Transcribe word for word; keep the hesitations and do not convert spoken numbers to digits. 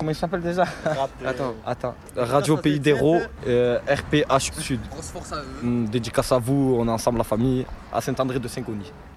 comment il s'appelle déjà? Rap, euh, Attends, attends. Radio Pays d'Hérault, euh, R P H Sud. Grosse force à eux. Hum, Dédicace à vous, on est ensemble la famille, à Saint-André de Saint-Gony.